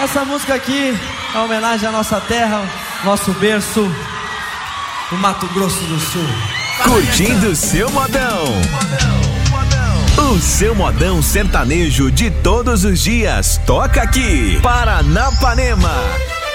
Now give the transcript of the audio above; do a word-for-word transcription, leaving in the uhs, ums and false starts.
Essa música aqui é uma homenagem à nossa terra, nosso berço, o Mato Grosso do Sul. Curtindo o seu modão. O seu modão sertanejo de todos os dias toca aqui, Paranapanema.